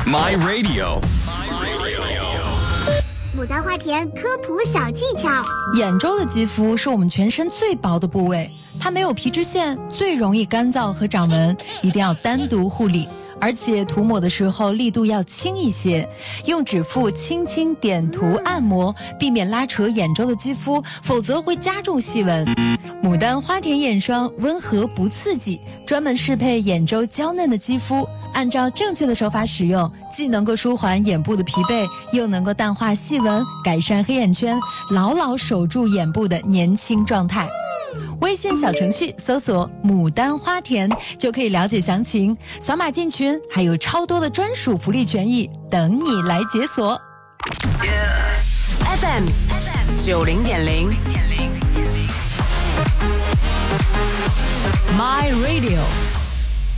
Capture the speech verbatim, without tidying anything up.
My Radio。 牡丹花田科普小技巧： 眼周的肌肤是我们全身最薄的部位，它没有皮脂腺，最容易干燥和长纹，一定要单独护理。而且涂抹的时候力度要轻一些，用指腹轻轻点涂按摩，避免拉扯眼周的肌肤，否则会加重细纹。牡丹花田眼霜温和不刺激，专门适配眼周娇嫩的肌肤，按照正确的手法使用，既能够舒缓眼部的疲惫，又能够淡化细纹，改善黑眼圈，牢牢守住眼部的年轻状态。微信小程序搜索牡丹花田就可以了解详情，扫码进群，还有超多的专属福利权益等你来解锁。 F M 九零点零 My Radio。